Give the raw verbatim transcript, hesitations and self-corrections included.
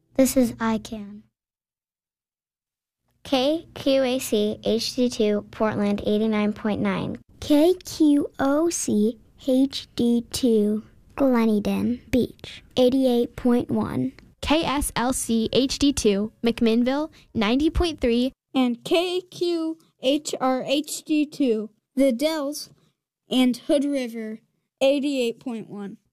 This is I C A N. K Q A C H D two Portland eighty-nine point nine. K Q O C H D two Gleneden Beach eighty-eight point one. K S L C H D two McMinnville ninety point three. And K Q H R H D two The Dells and Hood River eighty-eight point one.